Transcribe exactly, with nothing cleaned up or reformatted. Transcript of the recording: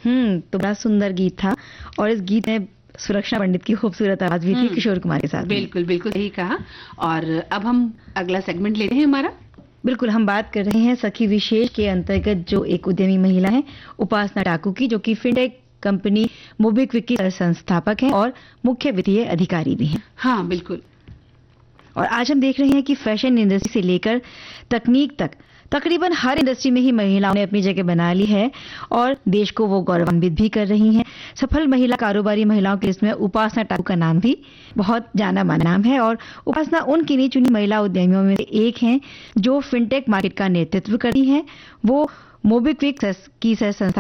हम्म तो बड़ा सुंदर गीत था और इस गीत में सुरक्षा पंडित की खूबसूरत आवाज भी थी किशोर कुमार के साथ। बिल्कुल बिल्कुल सही कहा। और अब हम अगला सेगमेंट लेते हैं हमारा। बिल्कुल, हम बात कर रहे हैं सखी विशेष के अंतर्गत जो एक उद्यमी महिला है उपासना टाकू की, जो कि फिनटेक कंपनी मोबिक्विक की संस्थापक है और मुख्य वित्तीय अधिकारी भी हैं। हाँ बिल्कुल। और आज हम देख रहे हैं कि फैशन इंडस्ट्री से लेकर तकनीक तक तकरीबन हर इंडस्ट्री में ही महिलाओं ने अपनी जगह बना ली है और देश को वो गौरवान्वित भी कर रही हैं। सफल महिला कारोबारी महिलाओं की लिस्ट में उपासना टाकू का नाम भी बहुत जाना माना नाम है और उपासना उन गिनी चुनी महिला उद्यमियों में से एक हैं जो फिनटेक मार्केट का नेतृत्व करती हैं। वो मोबिक्विक की सह संस्था